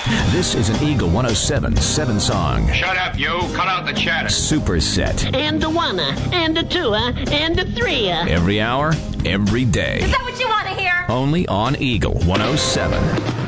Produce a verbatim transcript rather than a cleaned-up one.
This is an Eagle one oh seven seven song Shut up, you. Cut out the chatter. superset. And a one-er, and a two-er, and a three-er. Every hour, every day. Is that what you want to hear? Only on Eagle one oh seven.